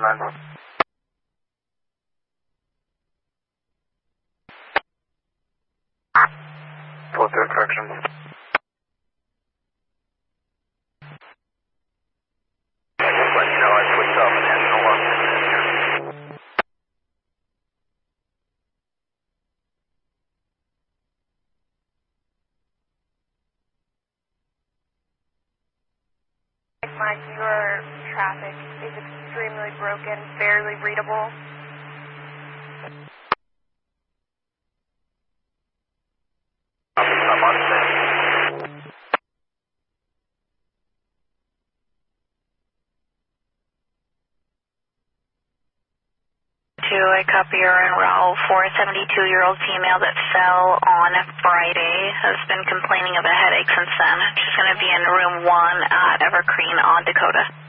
9. Pull through correction. Just let you know I switched off an national one. Mike, your traffic is extremely broken, barely readable. I'm on stage. 2, I copy your en route for a 72-year-old female that fell on Friday. Has been complaining of a headache since then. She's going to be in room 1 at Evergreen on Dakota.